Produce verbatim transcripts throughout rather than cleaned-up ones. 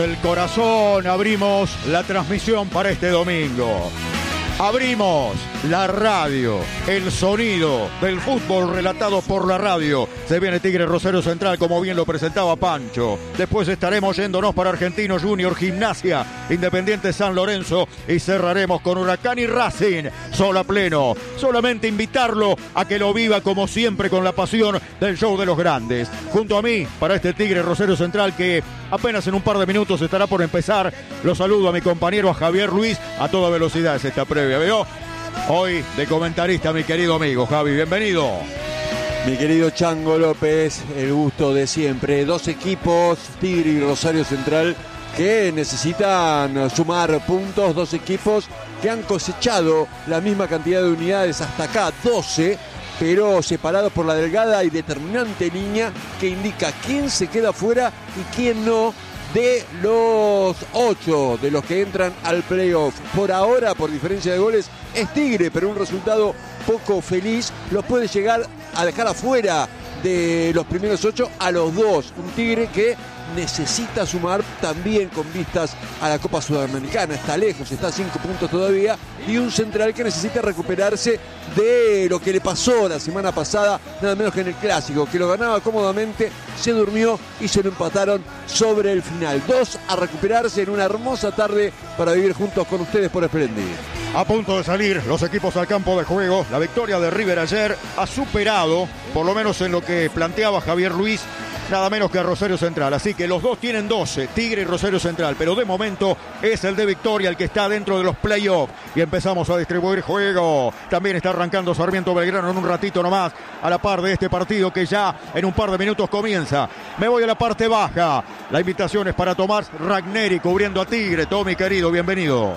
El corazón, abrimos la transmisión para este domingo. Abrimos la radio, el sonido del fútbol relatado por la radio. Se viene Tigre Rosario Central, como bien lo presentaba Pancho. Después estaremos yéndonos para Argentino Junior, Gimnasia, Independiente San Lorenzo y cerraremos con Huracán y Racing. Sol a pleno. Solamente invitarlo a que lo viva como siempre con la pasión del show de los grandes. Junto a mí, para este Tigre Rosario Central que apenas en un par de minutos estará por empezar, lo saludo a mi compañero, a Javier Ruiz, a toda velocidad es esta previa. Veo hoy de comentarista mi querido amigo Javi, bienvenido. Mi querido Chango López, el gusto de siempre. Dos equipos, Tigre y Rosario Central, que necesitan sumar puntos. Dos equipos que han cosechado la misma cantidad de unidades hasta acá, doce, pero separados por la delgada y determinante línea que indica quién se queda fuera y quién no de los ocho de los que entran al playoff. Por ahora, por diferencia de goles, es Tigre, pero un resultado poco feliz los puede llegar a dejar afuera de los primeros ocho a los dos. Un Tigre que necesita sumar también con vistas a la Copa Sudamericana. Está lejos, está a cinco puntos todavía. Y un Central que necesita recuperarse de lo que le pasó la semana pasada, nada menos que en el Clásico, que lo ganaba cómodamente, se durmió y se lo empataron sobre el final. Dos a recuperarse en una hermosa tarde para vivir juntos con ustedes por Splendid. A punto de salir los equipos al campo de juego. La victoria de River ayer ha superado, por lo menos en lo que planteaba Javier Ruiz, nada menos que a Rosario Central. Así que los dos tienen doce, Tigre y Rosario Central. Pero de momento es el de Victoria el que está dentro de los playoffs. Y empezamos a distribuir juego. También está arrancando Sarmiento Belgrano en un ratito nomás, a la par de este partido que ya en un par de minutos comienza. Me voy a la parte baja. La invitación es para Tomás Ragneri cubriendo a Tigre. Tommy, querido, bienvenido.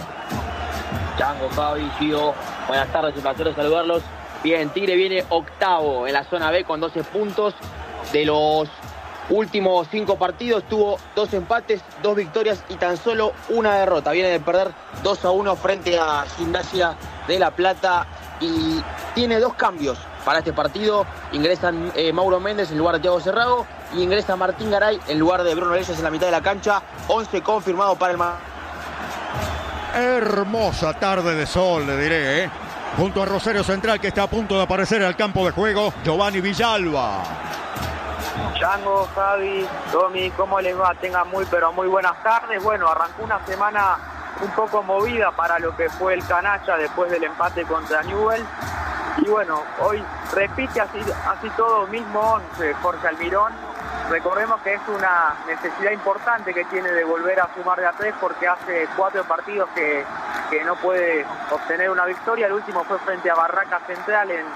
Chango, Javi, Gio, buenas tardes, un placer saludarlos. Bien, Tigre viene octavo en la zona B con doce puntos. De los últimos cinco partidos tuvo dos empates, dos victorias y tan solo una derrota. Viene de perder dos a uno frente a Gimnasia de La Plata y tiene dos cambios para este partido. Ingresan eh, Mauro Méndez en lugar de Thiago Cerrago y ingresa Martín Garay en lugar de Bruno Leyes en la mitad de la cancha. once confirmado para el Mar. Hermosa tarde de sol, le diré, ¿eh? Junto a Rosario Central, que está a punto de aparecer al campo de juego, Giovanni Villalba. Chango, Javi, Tommy, ¿cómo les va? Tengan muy pero muy buenas tardes. Bueno, arrancó una semana un poco movida para lo que fue el Canalla después del empate contra Newell's. Y bueno, hoy repite así, así todo, mismo once, Jorge Almirón. Recordemos que es una necesidad importante que tiene de volver a sumar de a tres porque hace cuatro partidos que, que no puede obtener una victoria. El último fue frente a Barraca Central en,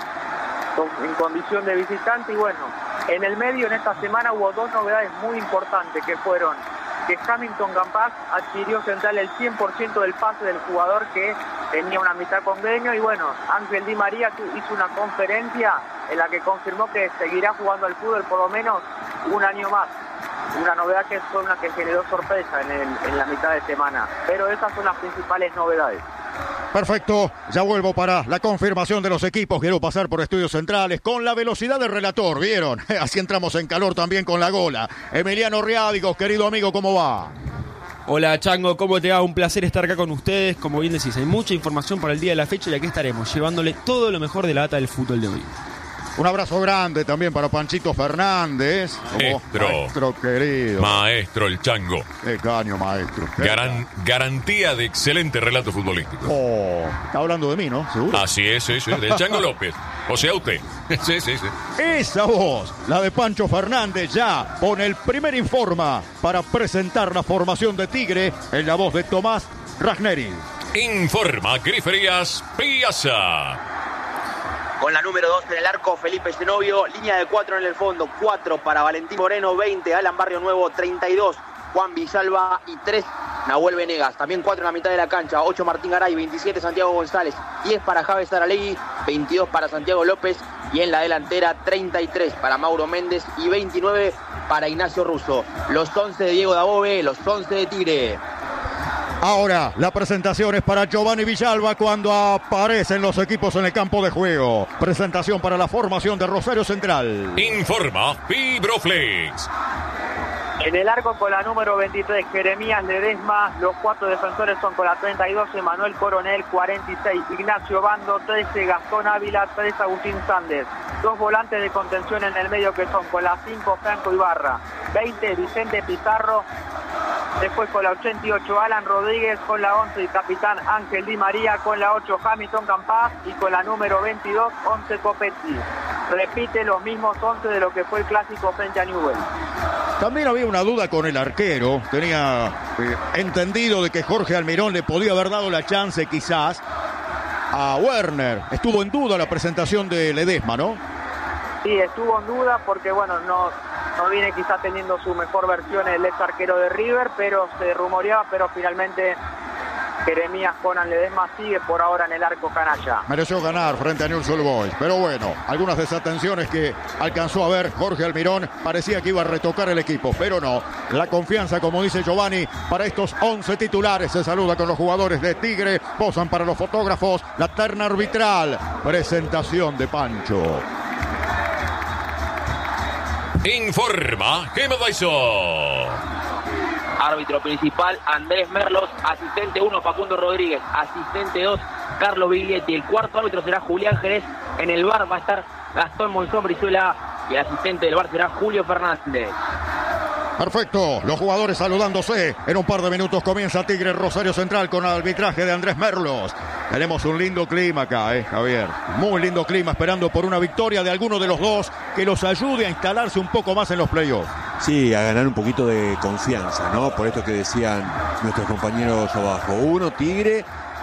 en condición de visitante. Y bueno, en el medio en esta semana hubo dos novedades muy importantes que fueron que Hamilton Campas adquirió Central el cien por ciento del pase del jugador que tenía una mitad con Gremio y bueno, Ángel Di María hizo una conferencia en la que confirmó que seguirá jugando al fútbol por lo menos un año más. Una novedad que fue una que generó sorpresa en, el, en la mitad de semana, pero esas son las principales novedades. Perfecto, ya vuelvo para la confirmación de los equipos. Quiero pasar por estudios centrales con la velocidad del relator, ¿vieron? Así entramos en calor también con la gola. Emiliano Riádigos, querido amigo, ¿cómo va? Hola Chango, ¿cómo te va? Un placer estar acá con ustedes. Como bien decís, hay mucha información para el día de la fecha y aquí estaremos llevándole todo lo mejor de la data del fútbol de hoy. Un abrazo grande también para Panchito Fernández. Maestro. Maestro querido. Maestro el Chango. Qué caño, maestro. Garan, garantía de excelente relato futbolístico. Oh, está hablando de mí, ¿no? ¿Seguro? Así es, sí, sí, del Chango López. O sea, usted. Sí, sí, sí. Esa voz, la de Pancho Fernández, ya pone el primer informa para presentar la formación de Tigre en la voz de Tomás Ragneri. Informa Griferías Piazza. Con la número dos en el arco, Felipe Genovio. Línea de cuatro en el fondo. cuatro para Valentín Moreno. veinte, Alan Barrio Nuevo. treinta y dos, Juan Villalba. Y tres, Nahuel Venegas. También cuatro en la mitad de la cancha. ocho, Martín Garay. veintisiete, Santiago González. diez para Javes Saralegui. veintidós para Santiago López. Y en la delantera, treinta y tres para Mauro Méndez. Y veintinueve para Ignacio Russo. Los once de Diego Dabove. Los once de Tigre. Ahora la presentación es para Giovanni Villalba cuando aparecen los equipos en el campo de juego. Presentación para la formación de Rosario Central. Informa Fibroflex. En el arco con la número veintitrés, Jeremías Ledesma. Los cuatro defensores son con la treinta y dos, Emanuel Coronel, cuarenta y seis, Ignacio Bando, trece, Gastón Ávila, tres, Agustín Sández. Dos volantes de contención en el medio que son con la cinco, Franco Ibarra, veinte, Vicente Pizarro. Después con la ochenta y ocho, Alan Rodríguez, con la once, el capitán Ángel Di María, con la ocho, Hamilton Campas, y con la número veintidós, once, Copetti. Repite los mismos once de lo que fue el clásico frente a Newell's. También había una duda con el arquero. Tenía eh, entendido de que Jorge Almirón le podía haber dado la chance quizás a Werner. Estuvo en duda la presentación de Ledesma, ¿no? Sí, estuvo en duda porque, bueno, no, no viene quizá teniendo su mejor versión el ex arquero de River, pero se rumoreaba, pero finalmente Jeremías Conan Ledesma sigue por ahora en el arco canalla. Mereció ganar frente a Newell's Old Boys, pero bueno, algunas desatenciones que alcanzó a ver Jorge Almirón, parecía que iba a retocar el equipo, pero no. La confianza, como dice Giovanni, para estos once titulares. Se saluda con los jugadores de Tigre, posan para los fotógrafos, la terna arbitral, presentación de Pancho. Informa Gema Daiso. Árbitro principal, Andrés Merlos. Asistente uno, Facundo Rodríguez. Asistente dos, Carlos Biglietti. El cuarto árbitro será Julián Jerez. En el V A R va a estar Gastón Monzón Brizuela. Y el asistente del V A R será Julio Fernández. Perfecto, los jugadores saludándose. En un par de minutos comienza Tigre Rosario Central con el arbitraje de Andrés Merlos. Tenemos un lindo clima acá, eh, Javier. Muy lindo clima, esperando por una victoria de alguno de los dos que los ayude a instalarse un poco más en los playoffs. Sí, a ganar un poquito de confianza, ¿no? Por esto que decían nuestros compañeros abajo. Uno, Tigre,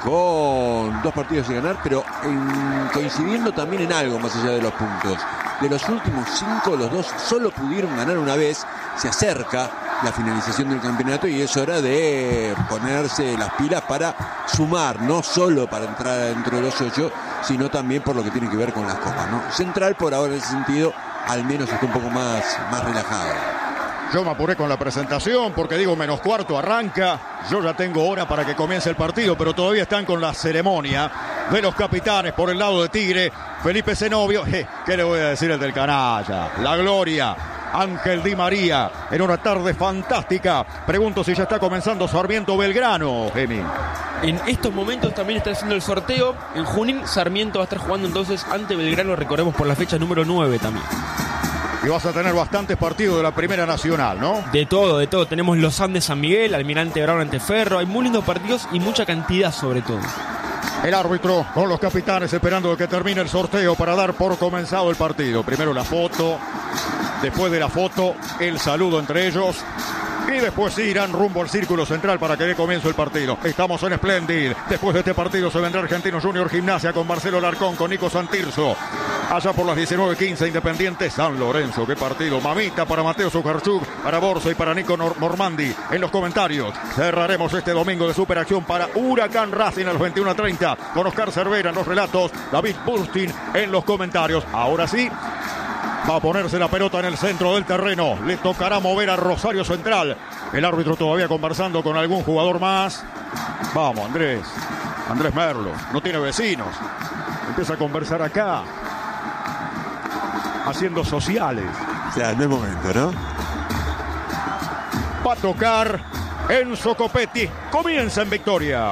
con dos partidos sin ganar, pero en, coincidiendo también en algo más allá de los puntos. De los últimos cinco, los dos solo pudieron ganar una vez. Se acerca la finalización del campeonato y es hora de ponerse las pilas para sumar, no solo para entrar dentro de los ocho, sino también por lo que tiene que ver con las copas, ¿no? Central por ahora en ese sentido al menos está un poco más, más relajado. Yo me apuré con la presentación porque digo menos cuarto arranca. Yo ya tengo hora para que comience el partido, pero todavía están con la ceremonia de los capitanes por el lado de Tigre. Felipe Zenobio, eh, ¿qué le voy a decir el del canalla? La gloria. Ángel Di María, en una tarde fantástica. Pregunto si ya está comenzando Sarmiento Belgrano, Gemi. En estos momentos también está haciendo el sorteo. En Junín, Sarmiento va a estar jugando entonces ante Belgrano, recordemos por la fecha número nueve también. Y vas a tener bastantes partidos de la Primera Nacional, ¿no? De todo, de todo. Tenemos los Andes San Miguel, Almirante Brown ante Ferro. Hay muy lindos partidos y mucha cantidad sobre todo. El árbitro con los capitanes esperando que termine el sorteo para dar por comenzado el partido. Primero la foto, después de la foto el saludo entre ellos y después irán rumbo al círculo central para que dé comienzo el partido. Estamos en Splendid. Después de este partido se vendrá Argentino Junior Gimnasia con Marcelo Larcón, con Nico Santirso. Allá por las diecinueve quince, Independiente San Lorenzo. Qué partido. Mamita para Mateo Zuccarchuk, para Borso y para Nico Nor- Mormandi. En los comentarios cerraremos este domingo de superacción para Huracán Racing a las veintiuno treinta con Oscar Cervera en los relatos, David Burstin en los comentarios. Ahora sí, va a ponerse la pelota en el centro del terreno. Le tocará mover a Rosario Central. El árbitro todavía conversando con algún jugador más. Vamos, Andrés. Andrés Merlo. No tiene vecinos. Empieza a conversar acá. Haciendo sociales. O sea, no es momento, ¿no? Va a tocar Enzo Copetti. Comienza en victoria.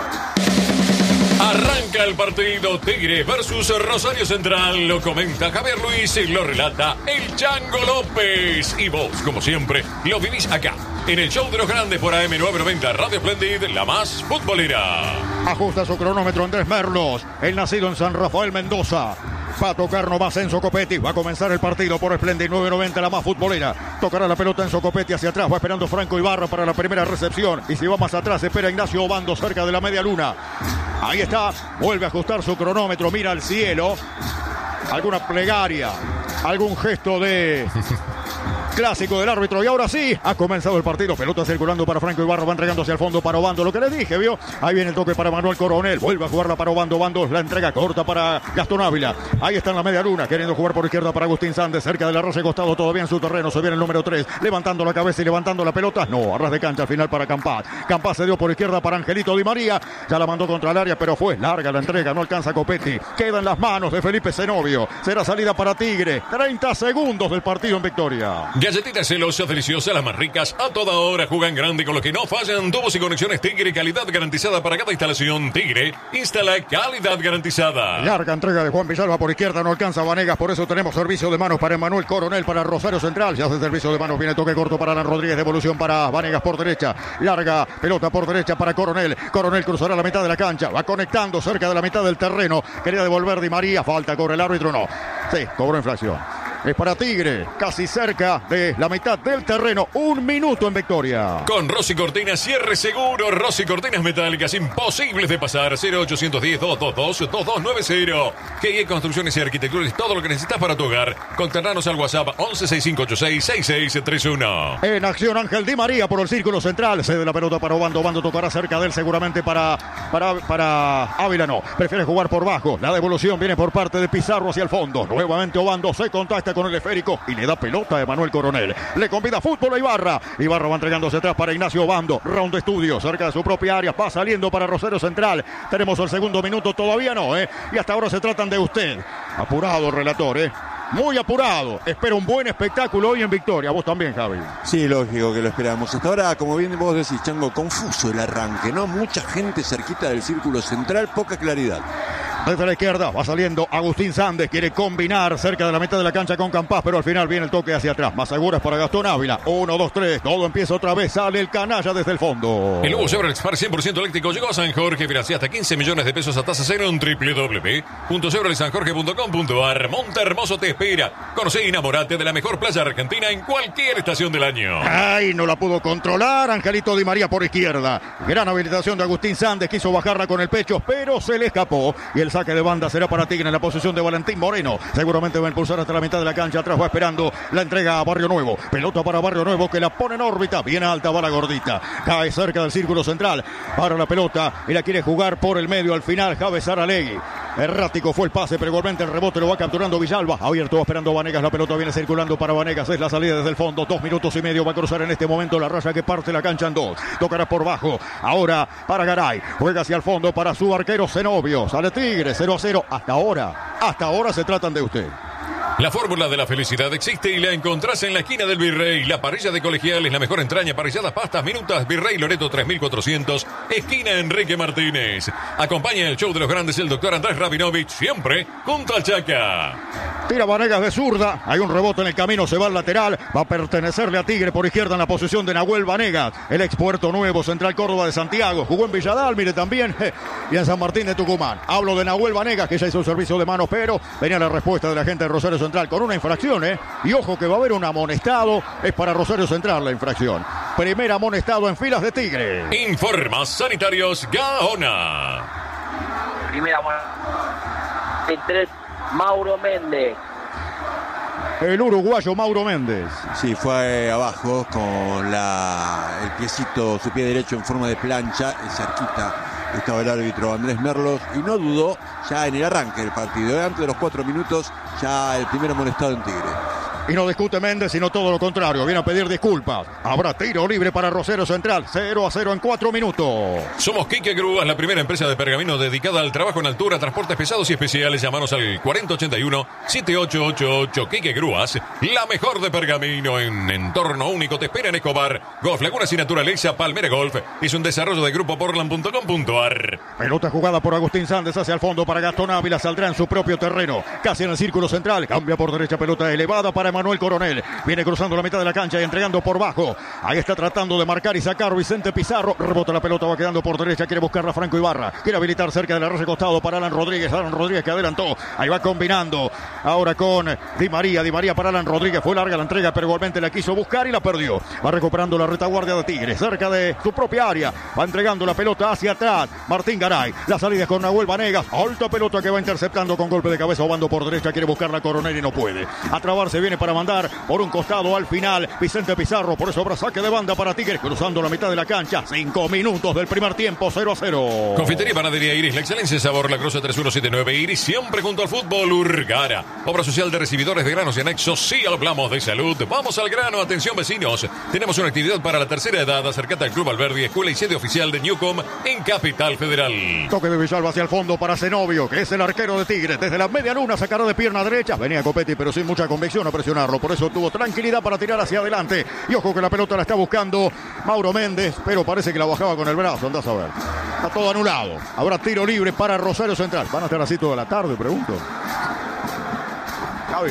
Arranca el partido Tigre versus Rosario Central. Lo comenta Javier Luis y lo relata el Chango López. Y vos, como siempre, lo vivís acá, en el show de los grandes por A M novecientos noventa Radio Splendid, la más futbolera. Ajusta su cronómetro Andrés Merlos, el nacido en San Rafael, Mendoza. Va a tocar nomás Enzo Copetti. Va a comenzar el partido por Splendid novecientos noventa, la más futbolera. Tocará la pelota Enzo Copetti hacia atrás. Va esperando Franco Ibarra para la primera recepción. Y si va más atrás, espera Ignacio Obando cerca de la media luna. Ahí está. Vuelve a ajustar su cronómetro. Mira al cielo. Alguna plegaria. Algún gesto de clásico del árbitro. Y ahora sí, ha comenzado el partido. Pelota circulando para Franco Ibarra. Va entregando hacia el fondo para Obando. Lo que le dije, ¿vio? Ahí viene el toque para Manuel Coronel. Vuelve a jugarla para Obando. Obando la entrega corta para Gastón Ávila. Ahí está en la media luna. Queriendo jugar por izquierda para Agustín Sández. Cerca de la raza de costado. Todavía en su terreno. Se viene el número tres. Levantando la cabeza y levantando la pelota. No, a ras de cancha al final para Campas. Campas se dio por izquierda para Angelito Di María. Ya la mandó contra el área, pero fue larga la entrega. No alcanza Copetti. Queda en las manos de Felipe Zenobio. Será salida para Tigre. treinta segundos del partido en victoria. Galletitas celosas, deliciosas, las más ricas, a toda hora, jugan grande con los que no fallan. Tubos y conexiones Tigre, calidad garantizada para cada instalación. Tigre, instala calidad garantizada. Larga entrega de Juan Villalba por izquierda, no alcanza Vanegas, por eso tenemos servicio de manos para Emmanuel Coronel, para Rosario Central. Ya hace servicio de manos, viene toque corto para Alan Rodríguez, devolución para Vanegas por derecha. Larga pelota por derecha para Coronel. Coronel cruzará la mitad de la cancha, va conectando cerca de la mitad del terreno. Quería devolver Di María, falta, corre el árbitro, no. Sí, cobró infracción. Es para Tigre, casi cerca de la mitad del terreno. Un minuto en victoria. Con Rossi Cortinas, cierre seguro. Rossi Cortinas metálicas, imposibles de pasar. cero ochocientos diez, doscientos veintidós, veintidós noventa. G I E Construcciones y Arquitecturas, todo lo que necesitas para tu hogar. Contactanos al WhatsApp once sesenta y cinco ochenta y seis, sesenta y seis treinta y uno. En acción Ángel Di María por el círculo central. Cede la pelota para Obando. Obando tocará cerca de él seguramente para, para, para Ávila. No, prefiere jugar por bajo. La devolución viene por parte de Pizarro hacia el fondo. Nuevamente Obando se contacta con el esférico y le da pelota a Emmanuel Coronel. Le convida fútbol a Ibarra. Ibarra va entregándose atrás para Ignacio Obando. Round de estudio cerca de su propia área. Va saliendo para Rosario Central. Tenemos el segundo minuto, todavía no, ¿eh? Y hasta ahora se tratan de usted. Apurado, relator, ¿eh? Muy apurado. Espera un buen espectáculo hoy en Victoria. Vos también, Javi. Sí, lógico que lo esperamos. Hasta ahora, como bien vos decís, Chango, confuso el arranque, ¿no? Mucha gente cerquita del círculo central, poca claridad. Desde la izquierda va saliendo Agustín Sández, quiere combinar cerca de la mitad de la cancha con Campás, pero al final viene el toque hacia atrás. Más seguras para Gastón Ávila. Uno, dos, tres, todo empieza otra vez. Sale el canalla desde el fondo. El nuevo Chevrolet Spark cien por ciento eléctrico llegó a San Jorge. Financia hasta quince millones de pesos a tasa cero en doble u doble u doble u punto chevrolet san jorge punto com punto a r. Monte Hermoso te espera. Conoce y enamorate de la mejor playa argentina en cualquier estación del año. Ay, no la pudo controlar. Angelito Di María por izquierda. Gran habilitación de Agustín Sández. Quiso bajarla con el pecho, pero se le escapó. Y el saque de banda será para Tigre en la posición de Valentín Moreno. Seguramente va a impulsar hasta la mitad de la cancha. Atrás va esperando la entrega a Barrio Nuevo. Pelota para Barrio Nuevo que la pone en órbita. Bien alta va la gordita. Cae cerca del círculo central. Para la pelota y la quiere jugar por el medio al final. Javes Saralegui. Errático fue el pase, pero igualmente el rebote lo va capturando Villalba. Abierto va esperando Vanegas. La pelota viene circulando para Vanegas. Es la salida desde el fondo. Dos minutos y medio va a cruzar en este momento la raya que parte la cancha en dos. Tocará por bajo. Ahora para Garay. Juega hacia el fondo para su arquero Zenobio. Sale Tigre. cero a cero. Hasta ahora. Hasta ahora se tratan de usted. La fórmula de la felicidad existe y la encontrás en la esquina del Virrey. La parrilla de Colegiales, la mejor entraña, parrilladas, pastas, minutas. Virrey Loreto tres mil cuatrocientos, esquina Enrique Martínez. Acompaña el show de los grandes el doctor Andrés Rabinovich, siempre junto al Chaca. Tira Vanegas de zurda. Hay un rebote en el camino, se va al lateral. Va a pertenecerle a Tigre por izquierda en la posición de Nahuel Vanegas. El ex Puerto Nuevo, Central Córdoba de Santiago. Jugó en Villadal, mire también. Y en San Martín de Tucumán. Hablo de Nahuel Vanegas, que ya hizo un servicio de manos, pero venía la respuesta de la gente de Rosario Central con una infracción, ¿eh? Y ojo que va a haber un amonestado. Es para Rosario Central la infracción. Primer amonestado en filas de Tigre. Informa Sanitarios Gaona. Primera tres, Mauro Méndez. El uruguayo Mauro Méndez. Sí, fue abajo con la, el piecito, su pie derecho en forma de plancha, cerquita estaba el árbitro Andrés Merlos y no dudó ya en el arranque del partido. Antes de los cuatro minutos ya el primer amonestado en Tigre. Y no discute Méndez, sino todo lo contrario. Viene a pedir disculpas. Habrá tiro libre para Rosario Central. cero a cero en cuatro minutos. Somos Quique Grúas, la primera empresa de pergamino dedicada al trabajo en altura, transportes pesados y especiales. Llámanos al cuarenta ochenta y uno, setenta y ocho ochenta y ocho. Quique Grúas, la mejor de pergamino en entorno único. Te espera en Escobar. Golf Lagunas y Naturaleza, Palmera Golf. Es un desarrollo de grupo portland punto com punto a r. Pelota jugada por Agustín Sández hacia el fondo para Gastón Ávila. Saldrá en su propio terreno. Casi en el círculo central. Cambia por derecha, pelota elevada para Manuel Coronel. Viene cruzando la mitad de la cancha y entregando por bajo. Ahí está tratando de marcar y sacar Vicente Pizarro. Rebota la pelota, va quedando por derecha. Quiere buscarla Franco Ibarra. Quiere habilitar cerca de la raya costado para Alan Rodríguez. Alan Rodríguez que adelantó. Ahí va combinando. Ahora con Di María. Di María para Alan Rodríguez. Fue larga la entrega, pero igualmente la quiso buscar y la perdió. Va recuperando la retaguardia de Tigre. Cerca de su propia área. Va entregando la pelota hacia atrás. Martín Garay. La salida con Nahuel Vanegas. Alta pelota que va interceptando con golpe de cabeza. Obando por derecha. Quiere buscarla Coronel y no puede. A trabarse viene para mandar por un costado al final Vicente Pizarro. Por eso habrá saque de banda para Tigre. Cruzando la mitad de la cancha. Cinco minutos del primer tiempo. cero a cero. Confitería Panadería Iris. La excelencia en sabor. La Cruz tres uno siete nueve. Iris siempre junto al fútbol. Urgara. Obra social de recibidores de granos y anexos. Sí hablamos de salud. Vamos al grano. Atención vecinos. Tenemos una actividad para la tercera edad. Acércate al Club Alberdi. Escuela y sede oficial de Newcom en Capital Federal. Toque de Villalba hacia el fondo para Zenobio, que es el arquero de Tigre. Desde la media luna sacará de pierna derecha. Venía Copetti, pero sin mucha convicción. A presionar presionarlo. Por eso tuvo tranquilidad para tirar hacia adelante. Y ojo que la pelota la está buscando Mauro Méndez, pero parece que la bajaba con el brazo. Andás a ver. Está todo anulado. Habrá tiro libre para Rosario Central. ¿Van a estar así toda la tarde, pregunto? Javi.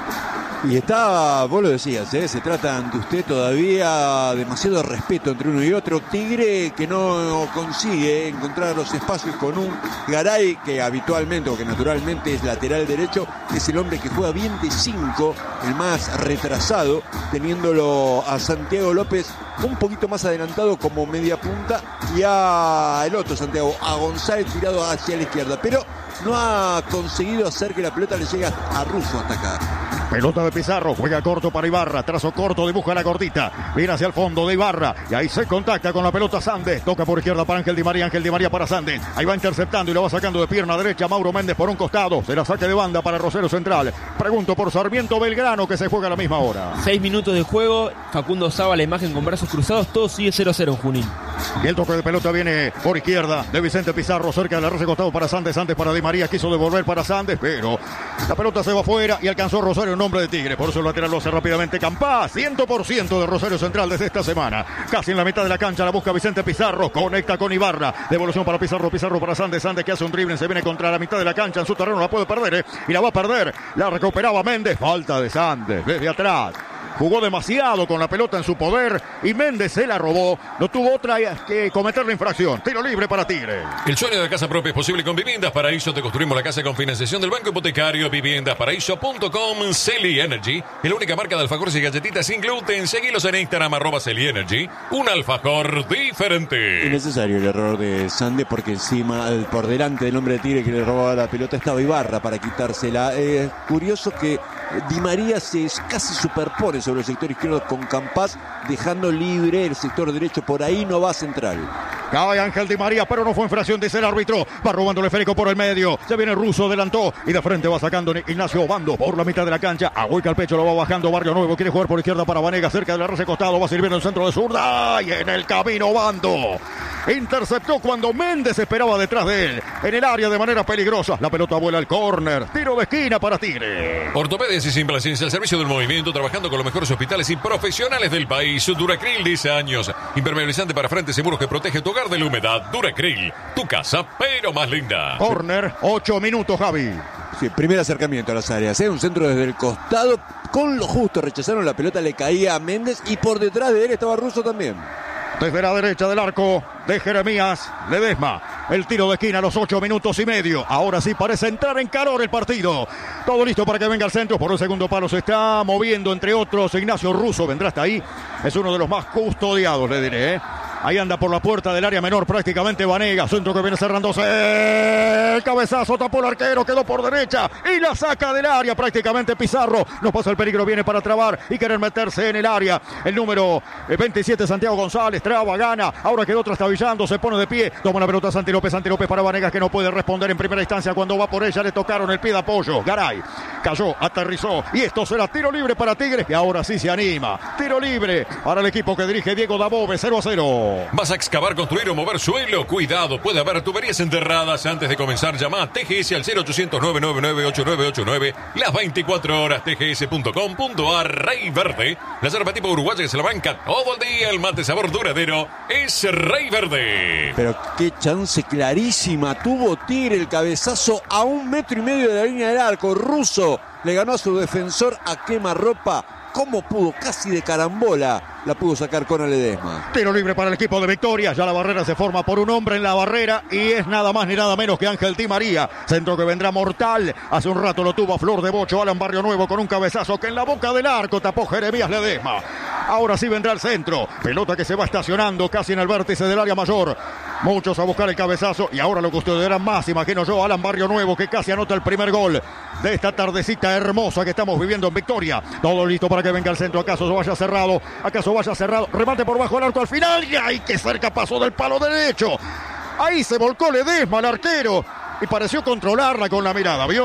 Y está, vos lo decías, ¿eh? Se trata ante usted todavía demasiado respeto entre uno y otro. Tigre que no consigue encontrar los espacios con un Garay que habitualmente o que naturalmente es lateral derecho, es el hombre que juega bien de cinco, el más retrasado, teniéndolo a Santiago López un poquito más adelantado como media punta y a el otro Santiago, a González tirado hacia la izquierda, pero no ha conseguido hacer que la pelota le llegue a Russo hasta acá. Pelota de Pizarro, juega corto para Ibarra, trazo corto, dibuja la cortita, viene hacia el fondo de Ibarra y ahí se contacta con la pelota Sandes, toca por izquierda para Ángel Di María, Ángel Di María para Sandes, ahí va interceptando y lo va sacando de pierna derecha Mauro Méndez por un costado, se la saque de banda para Rosario Central. Pregunto por Sarmiento Belgrano que se juega a la misma hora. Seis minutos de juego, Facundo Saba la imagen con brazos cruzados, todo sigue cero a cero en Junín. Y el toque de pelota viene por izquierda de Vicente Pizarro, cerca de la red de costado para Sandes, Sandes para Di María, quiso devolver para Sandes, pero la pelota se va afuera y alcanzó Rosario en nombre de Tigre, por eso el lateral lo hace rápidamente Campás, cien por ciento de Rosario Central desde esta semana, casi en la mitad de la cancha la busca Vicente Pizarro, conecta con Ibarra, devolución para Pizarro, Pizarro para Sandes, Sandes que hace un dribbling, se viene contra la mitad de la cancha en su terreno, la puede perder, ¿eh? Y la va a perder, la recuperaba Méndez, falta de Sandes, desde atrás. Jugó demasiado con la pelota en su poder y Méndez se la robó. No tuvo otra que cometer la infracción. Tiro libre para Tigre. El sueño de casa propia es posible con Viviendas Paraíso. Te construimos la casa con financiación del Banco Hipotecario. Viviendas Paraíso punto com. Celi Energy es la única marca de alfajores y galletitas sin gluten. Seguilos en Instagram, arroba Celi Energy. Un alfajor diferente. Innecesario el error de Sande porque encima, por delante del hombre de Tigre que le robaba la pelota, estaba Ibarra para quitársela. Es eh, curioso que Di María se casi superpone sobre el sector izquierdo con Campás, dejando libre el sector derecho. Por ahí no va Central. Cae Ángel Di María, pero no fue infracción, dice el árbitro. Va robando el esférico por el medio. Se viene Russo, adelantó y de frente va sacando Ignacio Obando por la mitad de la cancha. Ahueca el pecho, lo va bajando Barrio Nuevo. Quiere jugar por izquierda para Vanega, cerca de la red costado. Va sirviendo el centro de zurda y en el camino Obando. Interceptó cuando Méndez esperaba detrás de él. En el área de manera peligrosa. La pelota vuela al córner. Tiro de esquina para Tigre. Ortopedias y Simplacencia, el servicio del movimiento, trabajando con los mejores hospitales y profesionales del país. Duracril, diez años. Impermeabilizante para frentes y muros que protege tu hogar de la humedad. Duracril, tu casa, pero más linda. Córner, ocho minutos, Javi. Sí, primer acercamiento a las áreas, ¿eh? Un centro desde el costado, con lo justo rechazaron, la pelota le caía a Méndez y por detrás de él estaba Russo también. Desde la derecha del arco de Jeremías Ledesma. El tiro de esquina a los ocho minutos y medio. Ahora sí parece entrar en calor el partido. Todo listo para que venga al centro. Por el segundo palo se está moviendo, entre otros, Ignacio Russo. Vendrá hasta ahí. Es uno de los más custodiados, le diré, ¿eh? Ahí anda por la puerta del área menor prácticamente Vanega. Centro que viene cerrándose. El cabezazo tapó el arquero. Quedó por derecha. Y la saca del área prácticamente Pizarro. No pasa el peligro. Viene para trabar y querer meterse en el área. El número veintisiete, Santiago González. Traba, gana. Ahora quedó trastabillando. Se pone de pie. Toma la pelota Santi López. Santi López para Vanegas que no puede responder en primera instancia. Cuando va por ella le tocaron el pie de apoyo. Garay cayó, aterrizó. Y esto será tiro libre para Tigres. Y ahora sí se anima. Tiro libre para el equipo que dirige Diego Dabove. cero a cero. ¿Vas a excavar, construir o mover suelo? Cuidado, puede haber tuberías enterradas. Antes de comenzar, llama a T G S al cero ochocientos, nueve nueve nueve, ocho nueve ocho nueve. Las veinticuatro horas, T G S punto com punto a R. Rey Verde, la yerba tipo uruguaya que se la banca todo el día. El mate sabor duradero es Rey Verde. Pero qué chance clarísima tuvo Tigre, el cabezazo a un metro y medio de la línea del arco. Russo le ganó a su defensor a quemarropa. ¿Cómo pudo? Casi de carambola la pudo sacar con Ledesma. Tiro libre para el equipo de Victoria. Ya la barrera se forma por un hombre en la barrera y es nada más ni nada menos que Ángel Di María. Centro que vendrá mortal. Hace un rato lo tuvo a flor de bocho Alan Barrio Nuevo con un cabezazo que en la boca del arco tapó Jeremías Ledesma. Ahora sí vendrá el centro. Pelota que se va estacionando casi en el vértice del área mayor. Muchos a buscar el cabezazo y ahora lo custodiará más, imagino yo, Alan Barrio Nuevo, que casi anota el primer gol de esta tardecita hermosa que estamos viviendo en Victoria. Todo listo para que venga el centro. ¿Acaso se vaya cerrado? ¿Acaso vaya cerrado? Remate por bajo el arco al final. Y ¡ay, qué cerca pasó del palo derecho! Ahí se volcó Ledesma, el arquero, y pareció controlarla con la mirada, ¿vio?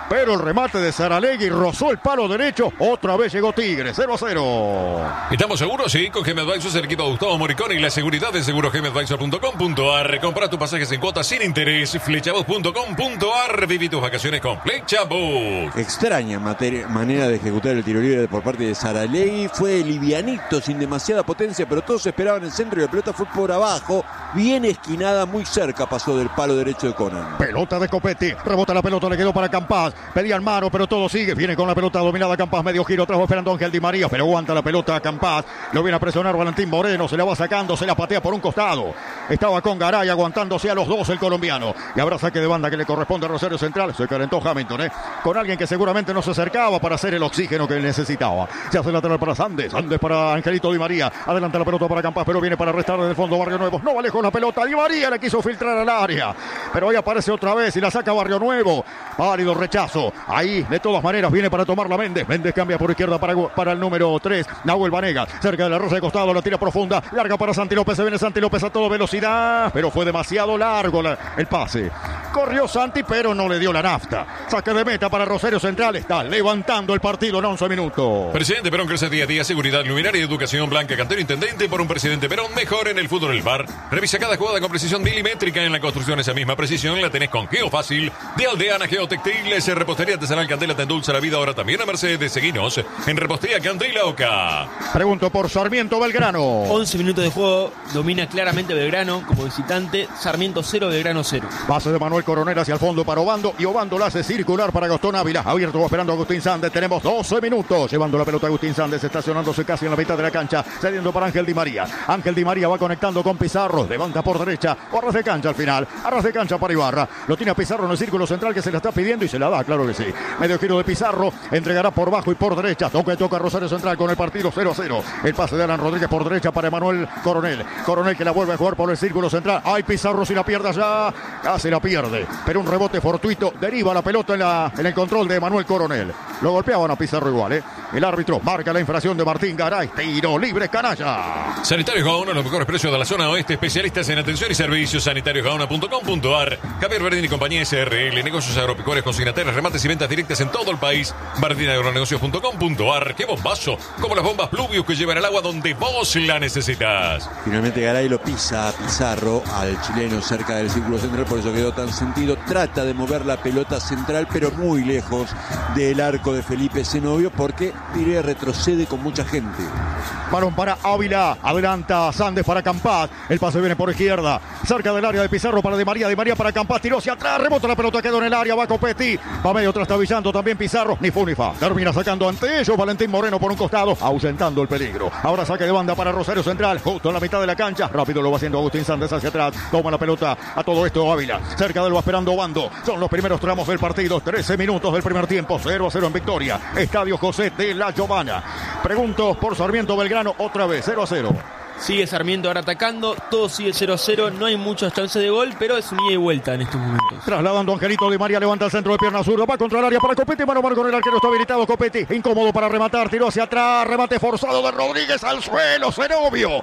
pero el remate de Saralegui rozó el palo derecho. Otra vez llegó Tigre, cero a cero. ¿Estamos seguros? Sí, con G M Advisors, el equipo de Gustavo Moricón y la seguridad de seguro G M Advisor punto com punto a r. Compra tus pasajes en cuotas sin interés. Flechabus punto com punto a r. Viví tus vacaciones con Flechabus. Extraña materia, manera de ejecutar el tiro libre por parte de Saralegui. Fue livianito, sin demasiada potencia, pero todos esperaban el centro y la pelota fue por abajo. Bien esquinada, muy cerca pasó del palo derecho de Conan. Pelota de Copetti, rebota la pelota, le quedó para Campás. Pedían mano, pero todo sigue. Viene con la pelota dominada Campás, medio giro, atrás esperando Ángel Di María, pero aguanta la pelota Campás. Lo viene a presionar Valentín Moreno, se la va sacando, se la patea por un costado. Estaba con Garay aguantándose a los dos el colombiano. Y habrá saque de banda que le corresponde a Rosario Central. Se calentó Hamilton, ¿eh? Con alguien que seguramente no se acercaba para hacer el oxígeno que necesitaba. Se hace lateral para Sandes, Sandes para Angelito Di María. Adelanta la pelota para Campás, pero viene para restar desde el fondo Barrio Nuevo. No vale con la pelota. Di María le quiso filtrar al área, pero ahí aparece otra vez y la saca Barrio Nuevo. Válido rechazo. Ahí, de todas maneras, viene para tomarla Méndez. Méndez cambia por izquierda para, para el número tres. Nahuel Vanega, cerca de la rosa de costado, la tira profunda. Larga para Santi López. Se viene Santi López a toda velocidad, pero fue demasiado largo la, el pase. Corrió Santi, pero no le dio la nafta. Saque de meta para Rosario Central. Está levantando el partido en once minutos. Presidente Perón crece día a día. Seguridad, luminaria y educación. Blanca Cantero, intendente. Por un presidente Perón mejor en el fútbol del bar. Revisa cada jugada con precisión milimétrica. En la construcción esa misma precisión la tenés con Geofácil de Aldeana Geotextiles. Repostería artesanal Candela te endulza la vida. Ahora también a Mercedes. Seguinos en Repostería Candela Oca. Pregunto por Sarmiento Belgrano. once minutos de juego. Domina claramente Belgrano como visitante. Sarmiento cero, Belgrano cero. Pase de Manuel Coronel hacia el fondo para Obando. Y Obando la hace circular para Gastón Ávila. Abierto esperando a Agustín Sández. Tenemos doce minutos. Llevando la pelota a Agustín Sández. Estacionándose casi en la mitad de la cancha. Cediendo para Ángel Di María. Ángel Di María va conectando con Pizarro. Levanta por derecha. O arras de cancha al final. Arras de cancha para Ibarra. Lo tiene a Pizarro en el círculo central que se la está pidiendo y se la da, claro que sí. Medio giro de Pizarro. Entregará por bajo y por derecha. Toca y toca Rosario Central con el partido cero a cero. El pase de Alan Rodríguez por derecha para Emanuel Coronel. Coronel que la vuelve a jugar por el círculo central. Ay, Pizarro si la pierde allá. Casi la pierde. Pero un rebote fortuito. Deriva la pelota en, la, en el control de Emanuel Coronel. Lo golpeaban a Pizarro igual, ¿eh? El árbitro marca la infracción de Martín Garay. Tiro libre, canalla. Sanitarios Gaona, los mejores precios de la zona oeste. Especialistas en atención y servicios. sanitarios gaona punto com punto a r. Javier Verdín y compañía S R L. Negocios agropecuarios, consignatarios, remates y ventas directas en todo el país. verdín agronegocios punto com punto a r. ¡Qué bombazo! Como las bombas Pluvius que llevan el agua donde vos la necesitas. Finalmente Garay lo pisa a Pizarro, al chileno cerca del círculo central, por eso quedó tan sentido. Trata de mover la pelota central, pero muy lejos del arco de Felipe Zenobio, porque Tigre retrocede con mucha gente. Balón para Ávila, adelanta Sández para Campás, el pase viene por izquierda, cerca del área de Pizarro para Di María, Di María para Campás, tiró hacia atrás, rebota la pelota, quedó en el área, va Copetti, va medio trastabillando también Pizarro, ni fu ni fa, termina sacando ante ellos Valentín Moreno por un costado, ahuyentando el peligro. Ahora saque de banda para Rosario Central, justo en la mitad de la cancha, rápido lo va haciendo Agustín Sández hacia atrás, toma la pelota, a todo esto Ávila, cerca de él va esperando Obando, son los primeros tramos del partido, trece minutos del primer tiempo, cero a cero en victoria, Estadio José de la Giovana. Pregunto por Sarmiento Belgrano otra vez, cero a cero. Sigue Sarmiento ahora atacando, todo sigue cero a cero, no hay muchas chances de gol, pero es un ida y vuelta en estos momentos. Trasladando a Angelito Di María, levanta el centro de pierna zurda, va contra el área para Copetti, mano a mano con el arquero, está habilitado Copetti, incómodo para rematar, tiró hacia atrás, remate forzado de Rodríguez al suelo, Zenobio.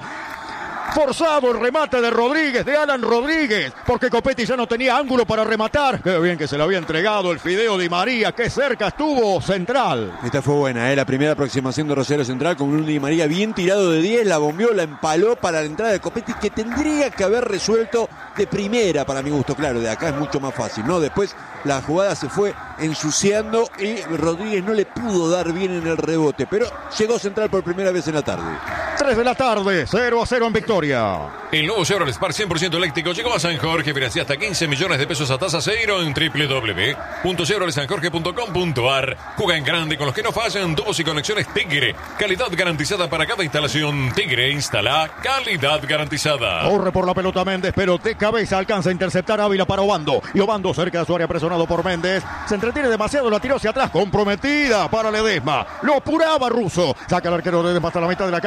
Forzado el remate de Rodríguez, de Alan Rodríguez, porque Copetti ya no tenía ángulo para rematar. Qué bien que se le había entregado el Fideo Di María, qué cerca estuvo Central. Esta fue buena, ¿eh? La primera aproximación de Rosario Central con un Di María bien tirado de diez, la bombeó, la empaló para la entrada de Copetti, que tendría que haber resuelto de primera para mi gusto. Claro, de acá es mucho más fácil, ¿no? Después la jugada se fue ensuciando y Rodríguez no le pudo dar bien en el rebote, pero llegó Central por primera vez en la tarde. tres de la tarde, cero a cero en victoria. El nuevo Chevrolet Spark cien por ciento eléctrico llegó a San Jorge. Financia hasta quince millones de pesos a tasa cero en doble u doble u doble u punto chevrolet san jorge punto com punto a r. Juega en grande con los que no fallan. Tubos y conexiones Tigre. Calidad garantizada para cada instalación. Tigre instala calidad garantizada. Corre por la pelota Méndez, pero de cabeza alcanza a interceptar Ávila para Obando. Y Obando cerca de su área, presionado por Méndez. Se entretiene demasiado, la tiró hacia atrás. Comprometida para Ledesma. Lo apuraba Russo. Saca el arquero Ledesma hasta la mitad de la cancha.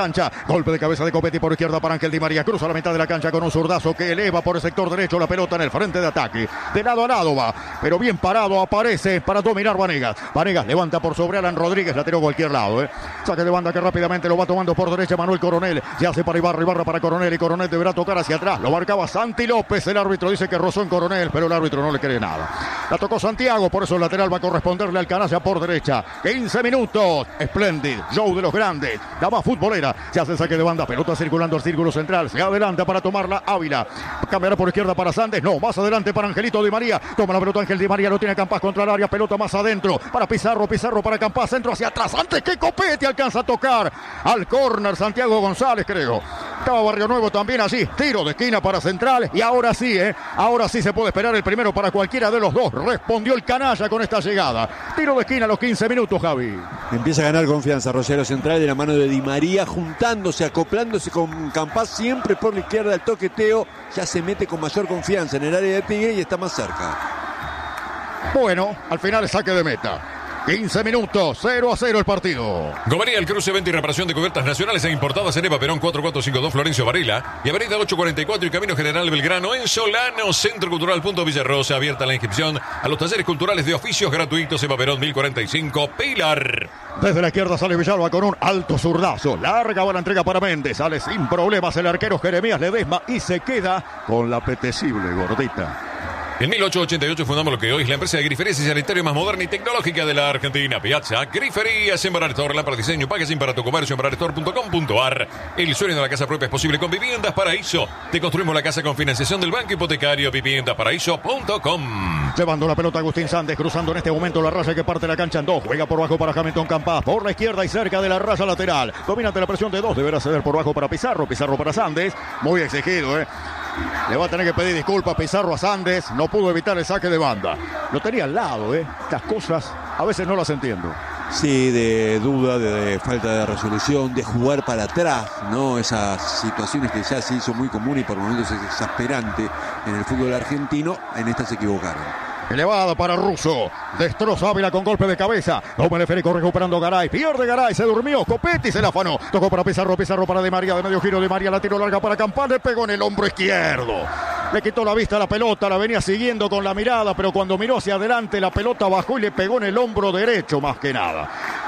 Golpe de cabeza de Copetti por izquierda para Ángel Di María. Cruza la mitad de la cancha con un zurdazo que eleva por el sector derecho la pelota en el frente de ataque. De lado a lado va, pero bien parado aparece para dominar Vanegas. Vanegas levanta por sobre Alan Rodríguez, la tiró a cualquier lado. ¿eh? Saque de banda que rápidamente lo va tomando por derecha Manuel Coronel. Se hace para Ibarra, Ibarra para Coronel y Coronel deberá tocar hacia atrás. Lo marcaba Santi López. El árbitro dice que rozó en Coronel, pero el árbitro no le cree nada. La tocó Santiago, por eso el lateral va a corresponderle al Canalla por derecha. quince minutos. Splendid. Show de los grandes. La más futbolera. Se hace el saque de banda. Pelota circulando al círculo central. Se adelanta para tomarla Ávila. Cambiará por izquierda para Sandes. No, más adelante para Angelito Di María. Toma la pelota Ángel Di María. Lo tiene Campas contra el área. Pelota más adentro. Para Pizarro. Pizarro para Campas. Centro hacia atrás. Antes que Copetti alcanza a tocar al córner Santiago González, creo. Estaba Barrio Nuevo también allí. Tiro de esquina para Central. Y ahora sí, ¿eh? Ahora sí se puede esperar el primero para cualquiera de los dos. Respondió el Canalla con esta llegada. Tiro de esquina a los quince minutos, Javi. Empieza a ganar confianza Rosario Central de la mano de Di María, juntándose, acoplándose con Campas siempre por la izquierda. El toqueteo ya se mete con mayor confianza en el área de Tigre y está más cerca. Bueno, al final el saque de meta. quince minutos, cero a cero el partido. Gomería, el cruce, venta y reparación de cubiertas nacionales e importadas en Eva Perón cuatro cuatro cinco dos Florencio Varela y Avenida ocho cuarenta y cuatro y Camino General Belgrano en Solano. Centro Cultural Punto Villarrosa, abierta la inscripción a los talleres culturales de oficios gratuitos. Eva Perón mil cuarenta y cinco, Pilar. Desde la izquierda sale Villalba con un alto zurdazo. Larga va la entrega para Méndez. Sale sin problemas el arquero Jeremías Ledesma y se queda con la apetecible gordita. En mil ochocientos ochenta y ocho fundamos lo que hoy es la empresa de griferías y sanitario más moderna y tecnológica de la Argentina. Piazza Griferías en Bararestore, lámpara de diseño, packaging para tu comercio en bararestore punto com punto ar. El sueño de la casa propia es posible con Viviendas Paraíso. Te construimos la casa con financiación del banco hipotecario. viviendas paraíso punto com. Llevando la pelota Agustín Sandes, cruzando en este momento la raya que parte la cancha en dos. Juega por bajo para Hamilton Campas, por la izquierda y cerca de la raya lateral. Domina ante la presión de dos, deberá ceder por bajo para Pizarro. Pizarro para Sandes, muy exigido, ¿eh? Le va a tener que pedir disculpas Pizarro a Sandes. No pudo evitar el saque de banda. Lo tenía al lado, ¿eh? Estas cosas a veces no las entiendo. Sí, de duda, de, de falta de resolución, de jugar para atrás, ¿no? Esas situaciones que ya se hizo muy común y por momentos es exasperante en el fútbol argentino. En esta se equivocaron. Elevada para Russo. Destroza Ávila con golpe de cabeza. Toma el esférico recuperando Garay. Pierde Garay. Se durmió. Copetti se la afanó. Tocó para Pizarro. Pizarro para Di María. De medio giro Di María. La tiró larga para Campán. Le pegó en el hombro izquierdo. Le quitó la vista a la pelota. La venía siguiendo con la mirada. Pero cuando miró hacia adelante la pelota bajó y le pegó en el hombro derecho más que nada.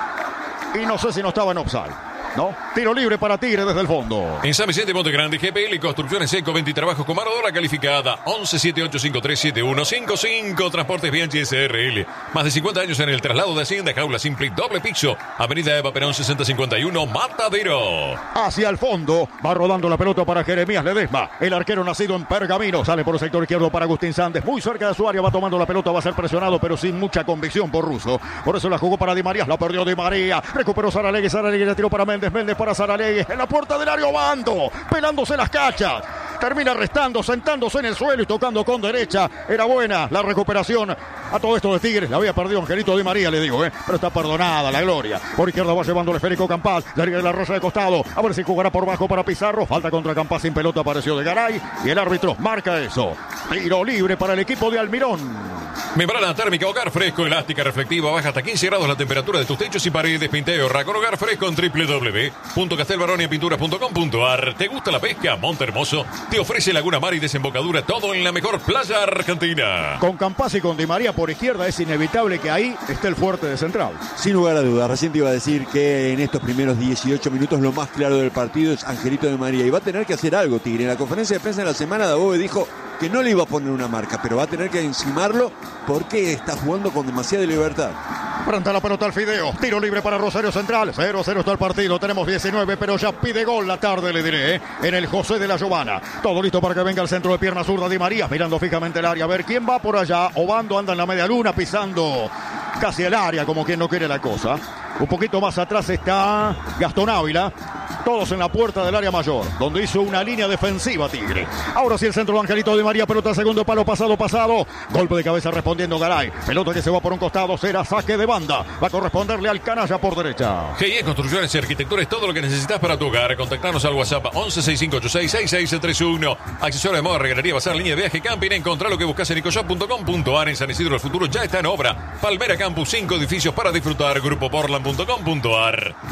Y no sé si no estaba en offside. No, tiro libre para Tigre desde el fondo. En San Vicente Monte Grande, G P L y Construcciones Eco, veinte trabajos con mano de obra calificada. once siete ocho cinco tres siete uno cinco cinco. Transportes Bianchi S R L. Más de cincuenta años en el traslado de Hacienda. Jaula simple, doble piso. Avenida Eva Perón sesenta cincuenta y uno, Matadero. Hacia el fondo, va rodando la pelota para Jeremías Ledesma. El arquero nacido en Pergamino. Sale por el sector izquierdo para Agustín Sandes. Muy cerca de su área, va tomando la pelota, va a ser presionado, pero sin mucha convicción por Russo. Por eso la jugó para Di María. La perdió Di María. Recuperó Saralegui. Saralegui le tiró para Méndez. Méndez para Saralegui en la puerta del área, Obando, pelándose las cachas. Termina restando, sentándose en el suelo y tocando con derecha. Era buena la recuperación a todo esto de Tigres. La había perdido Angelito Di María, le digo, ¿eh? Pero está perdonada la gloria. Por izquierda va llevando el esférico Campas. Larga de la raya de costado. A ver si jugará por bajo para Pizarro. Falta contra Campas sin pelota, apareció de Garay. Y el árbitro marca eso. Tiro libre para el equipo de Almirón. Membrana térmica, hogar fresco, elástica, reflectiva, baja hasta quince grados la temperatura de tus techos y paredes. Pinteo con hogar fresco en doble u doble u doble u punto castelbaronia pinturas punto com punto ar. ¿Te gusta la pesca? Monte Hermoso te ofrece Laguna Mar y desembocadura, todo en la mejor playa argentina. Con Campas y con Di María por izquierda es inevitable que ahí esté el fuerte de Central. Sin lugar a dudas, recién te iba a decir que en estos primeros dieciocho minutos lo más claro del partido es Angelito Di María y va a tener que hacer algo Tigre. En la conferencia de prensa de la semana Dabove dijo que no le iba a poner una marca, pero va a tener que encimarlo porque está jugando con demasiada libertad. Planta la pelota al Fideo. Tiro libre para Rosario Central. cero a cero está el partido. Tenemos diecinueve, pero ya pide gol la tarde, le diré, ¿eh? En el José de la Giovana. Todo listo para que venga el centro de pierna zurda Di María. Mirando fijamente el área. A ver quién va por allá. Obando anda en la media luna, pisando casi el área como quien no quiere la cosa. Un poquito más atrás está Gastón Ávila. Todos en la puerta del área mayor, donde hizo una línea defensiva Tigre. Ahora sí el centro de Angelito Di María, pelota al segundo palo, pasado, pasado. Golpe de cabeza respondiendo Garay. Pelota que se va por un costado, será saque de banda. Va a corresponderle al Canalla por derecha. G I E Construcciones y Arquitectura es todo lo que necesitas para tu hogar. Contactanos al WhatsApp once sesenta y cinco ochenta y seis sesenta y seis treinta y uno. Accesorio de moda, regalería, bazar, línea de viaje, camping. Encontrá lo que buscas en ecoshop punto com punto ar. En San Isidro el futuro ya está en obra. Palmera Campus, cinco edificios para disfrutar. Grupo portland punto com punto ar.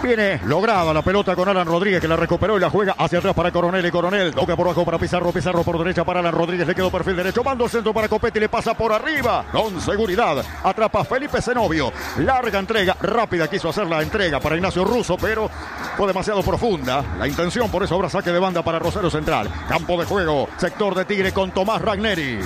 Viene lograda la pelota con Alan Rodríguez, que la recuperó y la juega hacia atrás para Coronel. Y Coronel toca por abajo para Pizarro. Pizarro por derecha para Alan Rodríguez. Le quedó perfil derecho. Mando el centro para Copetti. Le pasa por arriba. Con seguridad. Atrapa Felipe Zenobio. Larga entrega. Rápida quiso hacer la entrega para Ignacio Russo, pero fue demasiado profunda la intención. Por eso ahora saque de banda para Rosario Central. Campo de juego. Sector de Tigre con Tomás Ragneri.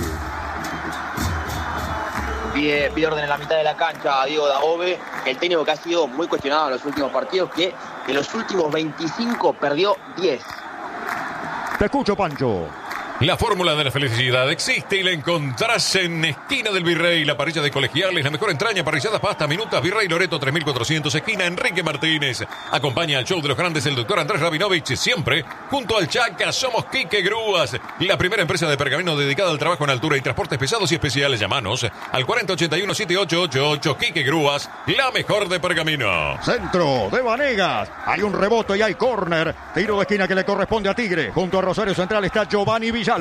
Pide, pide orden en la mitad de la cancha a Diego Daove, el técnico que ha sido muy cuestionado en los últimos partidos, que de los últimos veinticinco perdió diez. Te escucho, Pancho. La fórmula de la felicidad existe y la encontrás en Esquina del Virrey, la parrilla de Colegiales, la mejor entraña, parrilladas, pasta, minutas, Virrey Loreto tres mil cuatrocientos, esquina Enrique Martínez. Acompaña al show de los grandes el doctor Andrés Rabinovich, siempre junto al Chaca. Somos Quique Grúas, la primera empresa de pergamino dedicada al trabajo en altura y transportes pesados y especiales. Llamanos al cuarenta ochenta y uno setenta y ocho ochenta y ocho. Quique Grúas, la mejor de pergamino. Centro de Vanegas. Hay un rebote y hay córner. Tiro de esquina que le corresponde a Tigre. Junto a Rosario Central está Giovanni Villalba.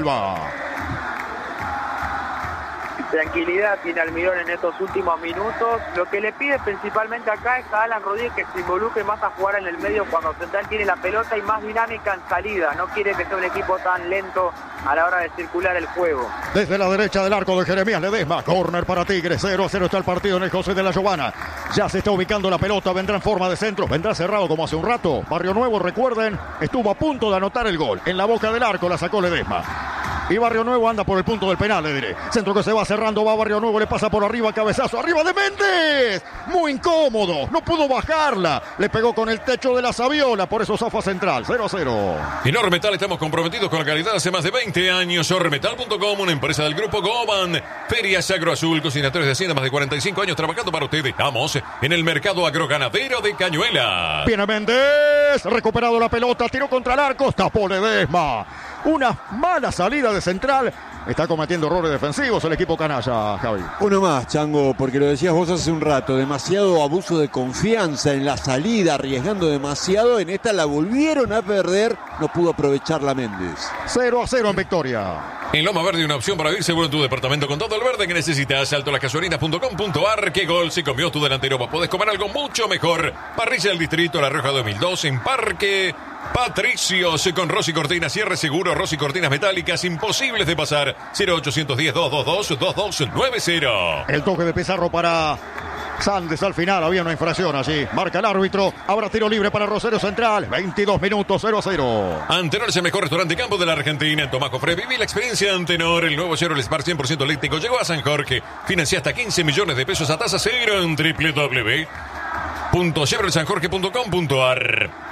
Tranquilidad tiene Almirón en estos últimos minutos. Lo que le pide principalmente acá es a Alan Rodríguez que se involucre más a jugar en el medio cuando Central tiene la pelota y más dinámica en salida. No quiere que sea un equipo tan lento a la hora de circular el juego. Desde la derecha del arco de Jeremías Ledesma. Córner para Tigre. cero a cero está el partido en el José de la Giovana. Ya se está ubicando la pelota. Vendrá en forma de centro. Vendrá cerrado como hace un rato. Barrio Nuevo, recuerden, estuvo a punto de anotar el gol. En la boca del arco la sacó Ledesma. Y Barrio Nuevo anda por el punto del penal, le diré. Centro que se va cerrando, va Barrio Nuevo, le pasa por arriba, cabezazo, arriba de Méndez. Muy incómodo, no pudo bajarla. Le pegó con el techo de la Saviola, por eso zafa Central, cero a cero. En Ormetal estamos comprometidos con la calidad hace más de veinte años. Ormetal punto com, una empresa del grupo Goban. Ferias Agro Azul, cocinadores de hacienda, más de cuarenta y cinco años trabajando para ustedes. Estamos en el mercado agroganadero de Cañuelas. Viene Méndez, recuperado la pelota, tiró contra el arco, tapó Ledesma. Una mala salida de Central. Está cometiendo errores defensivos el equipo canalla, Javi. Uno más, Chango, porque lo decías vos hace un rato. Demasiado abuso de confianza en la salida, arriesgando demasiado. En esta la volvieron a perder. No pudo aprovechar la Méndez. cero a cero en victoria. En Loma Verde, una opción para vivir seguro en tu departamento con todo el verde que necesitas. Alto las gasolinas punto com punto ar. ¿Qué gol se comió tu delantero? Vos podés comer algo mucho mejor. Parrilla del Distrito La Rioja dos mil dos en Parque Patricios con Rosy Cortinas, cierre seguro, Rosy Cortinas metálicas imposibles de pasar. Cero ochocientos diez, doscientos veintidós, veintidós noventa. El toque de Pizarro para Sandes al final, había una infracción allí. Marca el árbitro, ahora tiro libre para Rosario Central. veintidós minutos, cero a cero. Antenor es el mejor restaurante campo de la Argentina. En Tomás Cofre, viví la experiencia Antenor. El nuevo Chevrolet Spark cien por ciento eléctrico llegó a San Jorge. Financia hasta quince millones de pesos a tasa cero en doble u doble u doble u punto chevrolet san jorge punto com punto ar.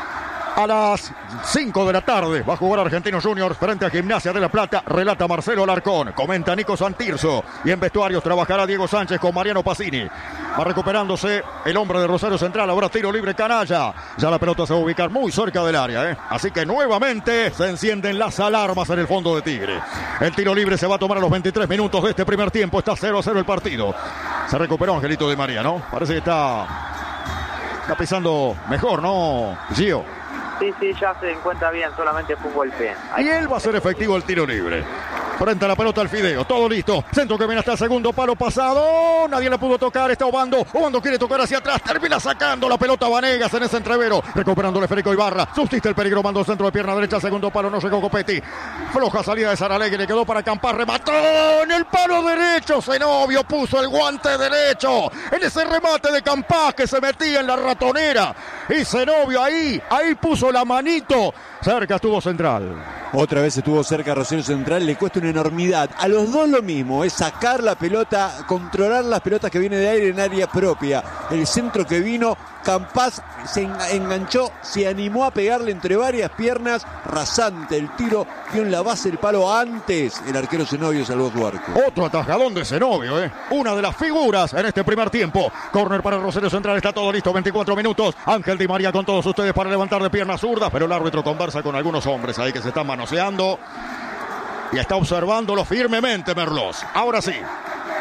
A las cinco de la tarde va a jugar Argentinos Juniors frente a Gimnasia de la Plata. Relata Marcelo Alarcón, comenta Nico Santirso. Y en vestuarios trabajará Diego Sánchez con Mariano Pacini. Va recuperándose el hombre de Rosario Central. Ahora tiro libre canalla. Ya la pelota se va a ubicar muy cerca del área, ¿eh? Así que nuevamente se encienden las alarmas en el fondo de Tigre. El tiro libre se va a tomar a los veintitrés minutos de este primer tiempo. Está cero a cero el partido. Se recuperó Angelito Di María, ¿no? Parece que está, está pisando mejor, ¿no, Gio? Sí, sí, ya se encuentra bien, solamente fue un golpe. Y él va a ser efectivo el tiro libre. Frente a la pelota al Fideo, todo listo. Centro que viene hasta el segundo palo pasado. Nadie le pudo tocar, está Obando. Obando quiere tocar hacia atrás, termina sacando la pelota Vanegas en ese entrevero. Recuperando el Federico Ibarra. Subsiste el peligro, mandó centro de pierna derecha, segundo palo, no llegó Copetti. Floja salida de Saralegui, le quedó para Campás, remató en el palo derecho. Zenobio puso el guante derecho en ese remate de Campás que se metía en la ratonera. Y Zenobio ahí, ahí puso la manito. Cerca estuvo Central. Otra vez estuvo cerca Rosario Central, le cuesta una enormidad. A los dos lo mismo, es sacar la pelota, controlar las pelotas que vienen de aire en área propia. El centro que vino, Campás se enganchó, se animó a pegarle entre varias piernas, rasante el tiro, dio en la base del palo antes. El arquero Zenobio salvó su arco. Otro atajadón de Zenobio, ¿eh? Una de las figuras en este primer tiempo. Córner para Rosario Central, está todo listo, veinticuatro minutos. Ángel Di María con todos ustedes para levantar de pierna zurda, pero el árbitro conversa con algunos hombres ahí que se están manoseando y está observándolo firmemente Merlos. Ahora sí,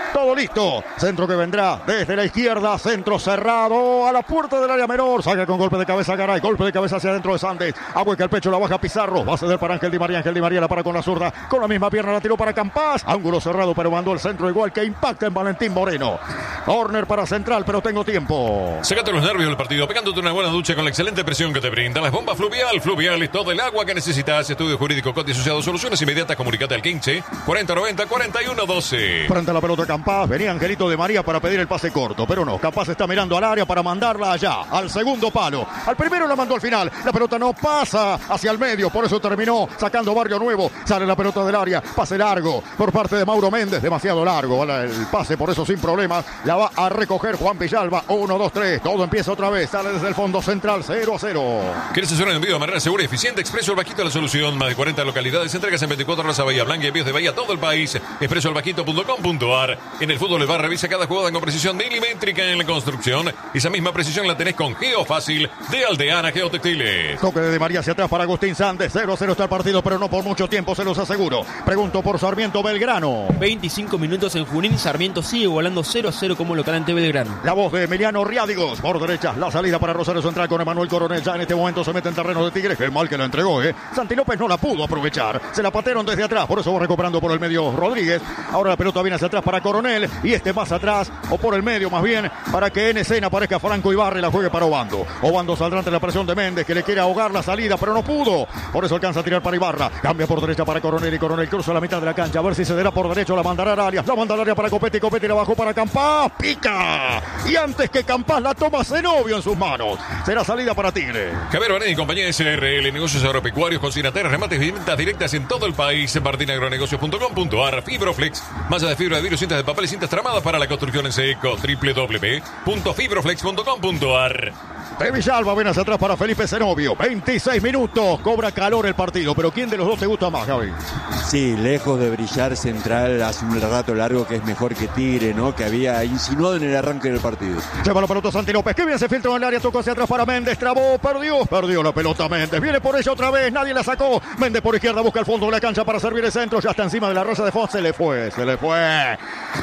Todo listo. Centro que vendrá desde la izquierda. Centro cerrado a la puerta del área menor. Saca con golpe de cabeza Garay. Golpe de cabeza hacia adentro de Sandes. Abueca el pecho, la baja Pizarro. Va a ceder para Ángel Di María. Ángel Di María la para con la zurda. Con la misma pierna la tiró para Campás. Ángulo cerrado, pero mandó el centro igual que impacta en Valentín Moreno. Corner para Central, pero tengo tiempo. Sácate los nervios del partido, pegándote una buena ducha con la excelente presión que te brinda las bombas Fluvial. Fluvial es todo el agua que necesitas. Estudio Jurídico Coti Asociados. Soluciones inmediatas. Comunicate al quince cuarenta noventa cuarenta y uno doce. Frente a la pelota Campás. Venía Angelito de María para pedir el pase corto, pero no. Campás está mirando al área para mandarla allá, al segundo palo. Al primero la mandó al final. La pelota no pasa hacia el medio, por eso terminó sacando Barrio Nuevo. Sale la pelota del área. Pase largo por parte de Mauro Méndez. Demasiado largo el pase, por eso sin problemas. La va a recoger Juan Villalba. uno, dos, tres. Todo empieza otra vez. Sale desde el fondo central. cero a cero. ¿Quieres hacer un envío de manera segura y eficiente? Expreso El Bajito, la solución. Más de cuarenta localidades. Entregas en veinticuatro horas a Bahía Blanca y envíos de Bahía a todo el país. expreso el bajito punto com punto a r. En el fútbol el bar revisa cada jugada con precisión milimétrica en la construcción. Esa misma precisión la tenés con Geofácil de Aldeana Geotextiles. Toque de Di María hacia atrás para Agustín Sandes. cero a cero está el partido, pero no por mucho tiempo, se los aseguro. Pregunto por Sarmiento Belgrano. veinticinco minutos en Junín. Sarmiento sigue igualando cero a cero como local ante Belgrano. La voz de Emiliano Riádigos. Por derecha, la salida para Rosario Central con Emanuel Coronel. Ya en este momento se mete en terreno de Tigres. Qué mal que la entregó, ¿eh? Santi López no la pudo aprovechar. Se la patearon desde atrás. Por eso va recuperando por el medio Rodríguez. Ahora la pelota viene hacia atrás para Coronel. Y este más atrás, o por el medio más bien, para que en escena aparezca Franco Ibarra y la juegue para Obando. Obando saldrá ante la presión de Méndez, que le quiere ahogar la salida, pero no pudo. Por eso alcanza a tirar para Ibarra. Cambia por derecha para Coronel y Coronel cruza la mitad de la cancha. A ver si se dará por derecho. La mandará al área. La manda al área para Copetti. Copetti la bajó para Campás. ¡Pica! Y antes que Campás la toma Zenobio en sus manos. Será salida para Tigre. Javier Banet y compañía S R L. Negocios agropecuarios, consignateras, remates y ventas directas en todo el país. En martin agronegocios punto com punto a r. Fibroflex. Malla de fibra de vidrio, cintas de papel y cintas tramadas para la construcción en seco. w w w punto fibroflex punto com punto a r. De Villalba viene hacia atrás para Felipe Zenobio. veintiséis minutos. Cobra calor el partido. Pero ¿quién de los dos te gusta más, Javi? Sí, lejos de brillar Central hace un rato largo que es mejor que Tigre, ¿no? Que había insinuado en el arranque del partido. Lleva la pelota Santi López. Que bien se filtra en el área. Tocó hacia atrás para Méndez. Trabó. Perdió. Perdió la pelota Méndez. Viene por ella otra vez. Nadie la sacó. Méndez por izquierda. Busca el fondo de la cancha para servir el centro. Ya está encima de la raza de Fox. Se le fue. Se le fue.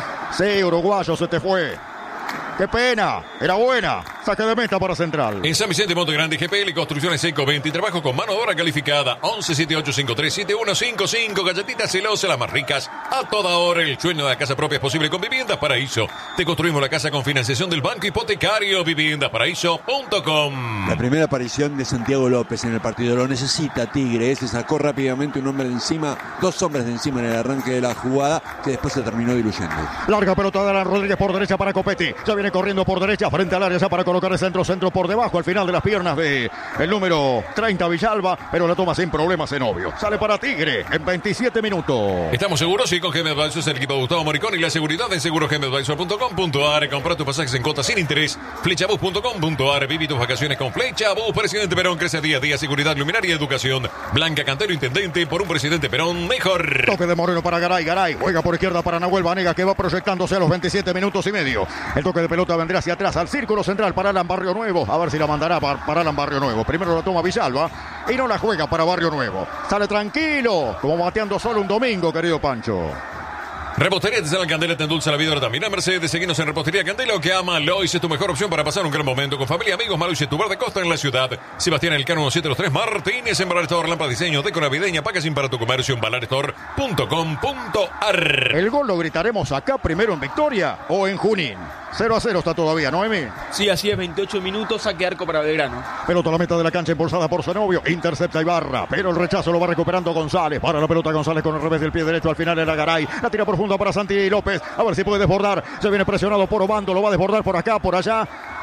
Sí, uruguayo, se te fue. ¡Qué pena! Era buena. Saque de meta para Central. En San Vicente Monte Grande, G P L Construcciones Seco veinte. Trabajo con mano de obra calificada. once siete ocho cinco tres siete uno cinco cinco. Galletitas celosas, las más ricas. A toda hora. El sueño de la casa propia es posible con Viviendas Paraíso. Te construimos la casa con financiación del Banco Hipotecario. viviendas paraíso punto com. La primera aparición de Santiago López en el partido. Lo necesita Tigre. Se sacó rápidamente un hombre de encima. Dos hombres de encima en el arranque de la jugada. Que después se terminó diluyendo. Larga pelota de Alan Rodríguez por derecha para Copetti. Ya viene corriendo por derecha frente al área ya para colocar el centro, centro por debajo al final de las piernas de el número treinta Villalba, pero la toma sin problemas Zenobio. Sale para Tigre en veintisiete minutos. Estamos seguros, sí, con G M Advisor es el equipo de Gustavo Moricón y la seguridad en seguro g m advisor punto com punto a r. Compra tus pasajes en cuotas sin interés. Flechabus punto com punto a r. Viví tus vacaciones con Flechabus. Presidente Perón crece día a día. Seguridad, luminaria y educación. Blanca Cantero, intendente, por un presidente Perón mejor. Toque de Moreno para Garay. Garay juega por izquierda para Nahuel Vanega, que va proyectándose a los veintisiete minutos y medio. El toque de pelota vendrá hacia atrás al círculo central para Alan Barrio Nuevo. A ver si la mandará para, para Alan Barrio Nuevo. Primero la toma Villalba y no la juega para Barrio Nuevo. Sale tranquilo, como bateando solo un domingo, querido Pancho. Repostería Te Sala Candela te endulza la vida ahora también. A Mercedes, seguinos en Repostería Candela, que ama Lois es tu mejor opción para pasar un gran momento con familia, amigos. Malois es tu bar de costa en la ciudad. Sebastián Elcano uno siete dos tres Martínez en Balar Store, lámpara diseño, deco navideña, packaging para tu comercio en balar store punto com punto a r. El gol lo gritaremos acá primero en Victoria o en Junín. cero a cero está todavía, Noemi. Sí, así es, veintiocho minutos, saque arco para Belgrano. Pelota a la meta de la cancha impulsada por Zenobio. Intercepta Ibarra, pero el rechazo lo va recuperando González. Para la pelota González con el revés del pie derecho. Al final era Garay. La tira profunda para Santi López. A ver si puede desbordar. Se viene presionado por Obando. Lo va a desbordar por acá, por allá.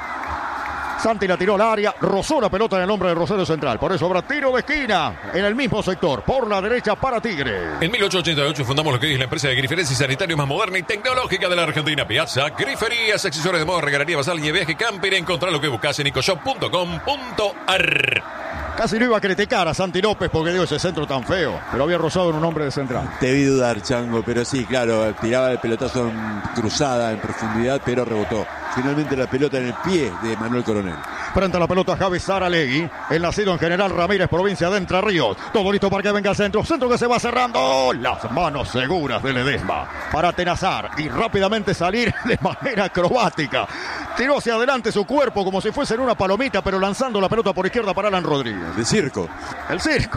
Santi la tiró al área, rozó la pelota en el hombre de Rosario Central. Por eso habrá tiro de esquina en el mismo sector, por la derecha para Tigre. En mil ochocientos ochenta y ocho fundamos lo que es la empresa de griferías y sanitarios más moderna y tecnológica de la Argentina. Piazza, griferías, accesorios de moda, regalería, basal, viaje, camper. Encontrar lo que buscas en ecoshop punto com punto a r. Casi no iba a criticar a Santi López porque dio ese centro tan feo, pero había rozado en un hombre de Central. Te vi dudar, Chango, pero sí, claro, tiraba el pelotazo en cruzada, en profundidad, pero rebotó. Finalmente la pelota en el pie de Manuel Coronel. Frente a la pelota Javi Saralegui. El nacido en General Ramírez, provincia de Entre Ríos. Todo listo para que venga el centro. Centro que se va cerrando. Las manos seguras de Ledesma para atenazar y rápidamente salir de manera acrobática. Tiró hacia adelante su cuerpo como si fuese en una palomita, pero lanzando la pelota por izquierda para Alan Rodríguez. De circo. El circo.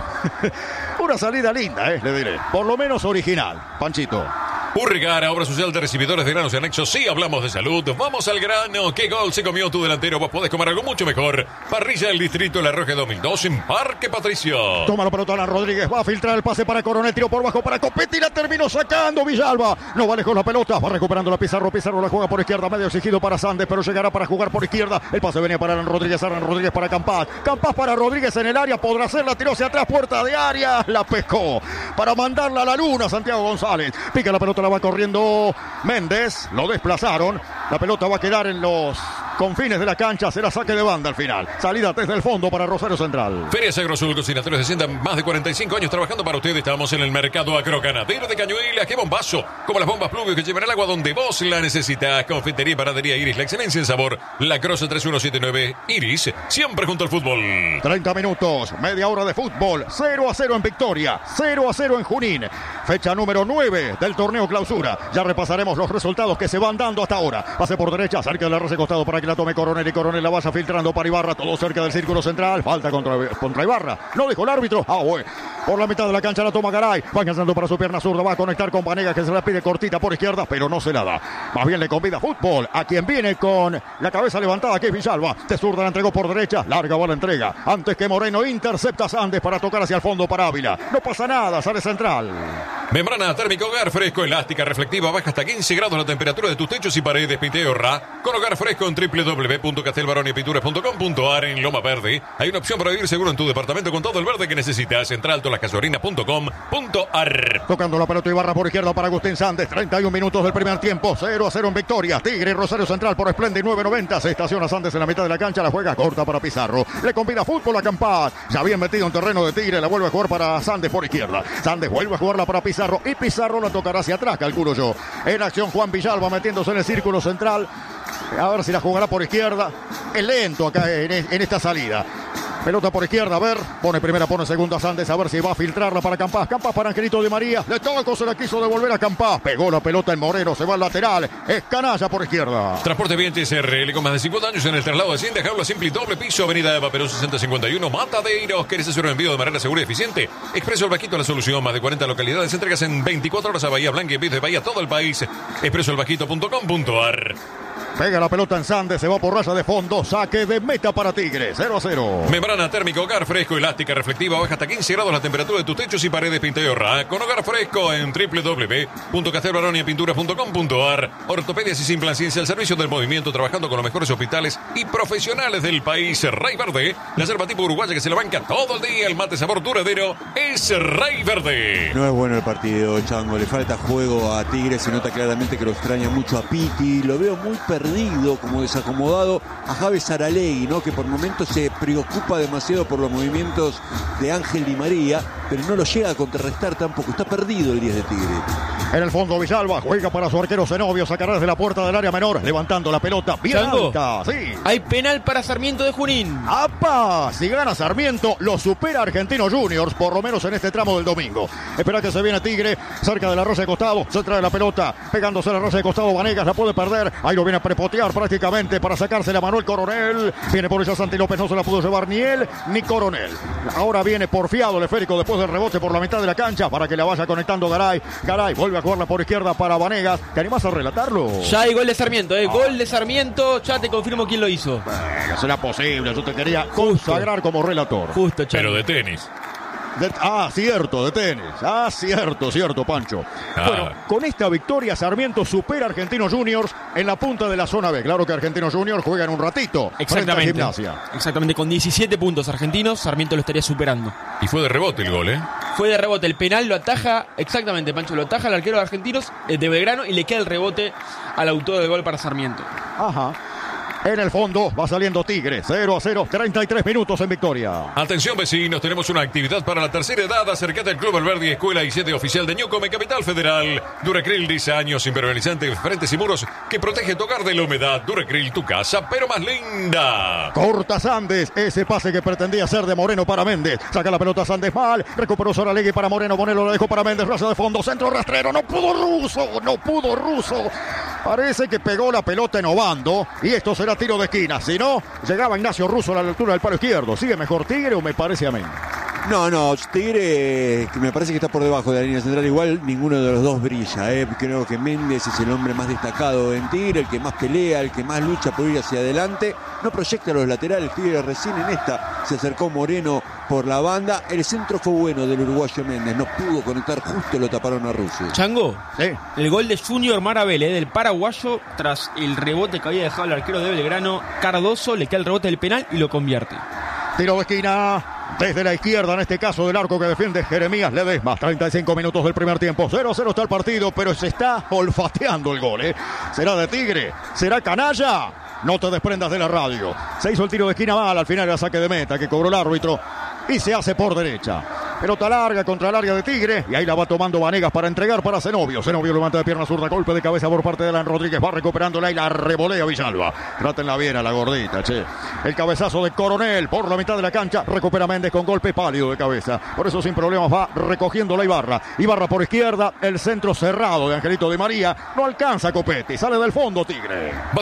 Una salida linda, eh, le diré. Por lo menos original. Panchito. Urrigar, obra social de recibidores de granos y anexos. Sí, hablamos de salud. Vamos al grano. ¿Qué gol se comió tu delantero? Vos podés comer algo mucho mejor. Parrilla del Distrito La Roja dos mil dos en Parque Patricio. Toma la pelota Alan Rodríguez. Va a filtrar el pase para Coronel. Tiro por bajo para Copetti. La terminó sacando Villalba. No va lejos la pelota. Va recuperando la Pizarro. Pizarro la juega por izquierda. Medio exigido para Sandes, pero llegará para jugar por izquierda. El pase venía para Alan Rodríguez. Alan Rodríguez para Campas. Campas para Rodríguez en el área. Podrá hacer. La tiró hacia atrás. Puerta de área. La pescó. Para mandarla a la luna Santiago González. Pica la pelota. La va corriendo Méndez, lo desplazaron. La pelota va a quedar en los confines de la cancha. Será saque de banda al final. Salida desde el fondo para Rosario Central. Feria Agrosul, Cocinatorios de Hacienda, más de cuarenta y cinco años trabajando para ustedes. Estamos en el mercado agroganadero de Cañuelas. ¡Qué bombazo! Como las bombas Pluvio que llevan el agua donde vos la necesitas. Confitería y panadería Iris, la excelencia en sabor. La Croce tres uno siete nueve Iris, siempre junto al fútbol. treinta minutos, media hora de fútbol. cero a cero en Victoria, cero a cero en Junín. Fecha número nueve del torneo clausura. Ya repasaremos los resultados que se van dando hasta ahora. Pase por derecha, cerca del arce costado para que la tome Coronel, y Coronel la vaya filtrando para Ibarra, todo cerca del círculo central. Falta contra, contra Ibarra. No dejó el árbitro. Ah, bueno. Por la mitad de la cancha la toma Garay. Va lanzando para su pierna zurda. Va a conectar con Vanegas, que se la pide cortita por izquierda, pero no se la da. Más bien le convida fútbol a quien viene con la cabeza levantada, que es Villalba. De zurda la entregó por derecha. Larga va la entrega. Antes que Moreno intercepta a Sandes para tocar hacia el fondo para Ávila. No pasa nada, sale central. Membrana térmica Hogar Fresco, elástica, reflectiva, baja hasta quince grados la temperatura de tus techos y paredes. Pinteo Ra con Hogar Fresco en doble u doble u doble u punto castelbaroni pinturas punto com punto a r. En Loma Verde hay una opción para vivir seguro en tu departamento con todo el verde que necesitas. Central tolascasuarinas punto com punto a r. Tocando la pelota Ibarra por izquierda para Agustín Sandes. treinta y un minutos del primer tiempo. cero a cero en Victoria. Tigre y Rosario Central por Splendid nueve noventa. Se estaciona Sandes en la mitad de la cancha. La juega corta para Pizarro. Le convida fútbol a Campas. Ya bien metido en terreno de Tigre. La vuelve a jugar para Sandes por izquierda. Sandes vuelve a jugarla para Pizarro. Y Pizarro la tocará hacia atrás, calculo yo. En acción Juan Villalba metiéndose en el círculo central. A ver si la jugará por izquierda. Es lento acá en, en esta salida. Pelota por izquierda, a ver. Pone primera, pone segunda Sandes. A ver si va a filtrarla para Campas. Campas para Angelito Di María. Le tocó, se la quiso devolver a Campas. Pegó la pelota en Moreno. Se va al lateral. Es Canalla por izquierda. Transporte Vientes R L con más de cincuenta años en el traslado de Hacienda. Jaula Simple doble piso. Avenida Eva Perón sesenta cincuenta y uno. Matadeiros. ¿Querés hacer un envío de manera segura y eficiente? Expreso El Bajito, la solución. Más de cuarenta localidades. Entregas en veinticuatro horas a Bahía Blanca y envíos de Bahía a todo el país. expreso el bajito punto com punto a r. Pega la pelota en Sandes, se va por raya de fondo, saque de meta para Tigre, cero a cero. Membrana térmica Hogar Fresco, elástica, reflectiva, baja hasta quince grados la temperatura de tus techos y paredes. Pinteo Ra con Hogar Fresco en doble u doble u doble u punto castelbaroni pinturas punto com punto a r. Ortopedias y Simplan Ciencia al servicio del movimiento, trabajando con los mejores hospitales y profesionales del país. Rey Verde, la selva tipo uruguaya que se la banca todo el día. El mate sabor duradero es Rey Verde. No es bueno el partido, Chango. Le falta juego a Tigre. Se nota claramente que lo extraña mucho a Piti. Lo veo muy perdido, como desacomodado, a Javi Saralegui, ¿no? Que por momentos se preocupa demasiado por los movimientos de Ángel Di María, pero no lo llega a contrarrestar tampoco. Está perdido el diez de Tigre. En el fondo Villalba juega para su arquero Zenobio, sacará desde la puerta del área menor, levantando la pelota bien Chango, alta. Sí. Hay penal para Sarmiento de Junín. ¡Apa! Si gana Sarmiento, lo supera Argentinos Juniors, por lo menos en este tramo del domingo. Espera que se viene Tigre, cerca de la raya de costado, se trae la pelota, pegándose a la raya de costado, Vanegas la puede perder, ahí lo viene a prepotear prácticamente para sacársela Manuel Coronel. Viene por ella Santi López, no se la pudo llevar ni él ni Coronel. Ahora viene porfiado el esférico después del rebote por la mitad de la cancha para que la vaya conectando Garay. Garay vuelve a jugarla por izquierda para Vanegas. ¿Te animás a relatarlo? Ya hay gol de Sarmiento, ¿eh? Ah. Gol de Sarmiento, ya te confirmo quién lo hizo. Bueno, será posible, yo te quería Justo. consagrar como relator. Justo, Chango. Pero de tenis. De, ah, cierto, de tenis. Ah, cierto, cierto, Pancho. Ah. Bueno, con esta victoria Sarmiento supera a Argentinos Juniors en la punta de la zona B. Claro que Argentinos Juniors juega en un ratito. Exactamente. Gimnasia. Exactamente, con diecisiete puntos argentinos, Sarmiento lo estaría superando. Y fue de rebote el gol, ¿eh? Fue de rebote, el penal lo ataja, exactamente, Pancho, lo ataja el arquero de Argentinos, de Belgrano, y le queda el rebote al autor del gol para Sarmiento. Ajá. En el fondo va saliendo Tigre, cero a cero, treinta y tres minutos en victoria. Atención vecinos, tenemos una actividad para la tercera edad. Acércate al Club Alberdi, escuela y sede oficial de Newcom en Capital Federal. Duracril, diez años, impermeabilizante, frentes y muros que protege tu hogar de la humedad. Duracril, tu casa, pero más linda. Corta Sandes, ese pase que pretendía ser de Moreno para Méndez. Saca la pelota Sandes mal, recuperó Saralegui para Moreno, Moreno lo dejó para Méndez, raza de fondo, centro rastrero, no pudo Russo, no pudo Russo. Parece que pegó la pelota en Obando y esto será tiro de esquina. Si no, llegaba Ignacio Russo a la altura del palo izquierdo. ¿Sigue mejor Tigre o me parece a mí? No, no, Tigre me parece que está por debajo de la línea central. Igual ninguno de los dos brilla. ¿eh? Creo que Méndez es el hombre más destacado en Tigre, el que más pelea, el que más lucha por ir hacia adelante. No proyecta los laterales. Tigre recién en esta se acercó Moreno por la banda. El centro fue bueno del uruguayo Méndez. No pudo conectar, justo lo taparon a Russo. Chango, Sí. el gol de Junior Marabel, eh, del paraguayo, tras el rebote que había dejado el arquero de Belgrano, Cardoso, le queda el rebote del penal y lo convierte. Tiro de esquina desde la izquierda, en este caso del arco que defiende Jeremías Ledesma. treinta y cinco minutos del primer tiempo. cero a cero está el partido, pero se está olfateando el gol. ¿eh? ¿Será de Tigre? ¿Será canalla? No te desprendas de la radio. Se hizo el tiro de esquina mal, al final era saque de meta que cobró el árbitro y se hace por derecha. Pelota larga contra el área de Tigre y ahí la va tomando Vanegas para entregar para Zenobio. Zenobio levanta de pierna zurda, golpe de cabeza por parte de Alan Rodríguez, va recuperándola y la revolea Villalba. Trátenla bien a la gordita, che. El cabezazo de Coronel por la mitad de la cancha, recupera Méndez con golpe pálido de cabeza. Por eso sin problemas va recogiendo la Ibarra. Ibarra por izquierda, el centro cerrado de Angelito Di María. No alcanza Copetti, sale del fondo Tigre.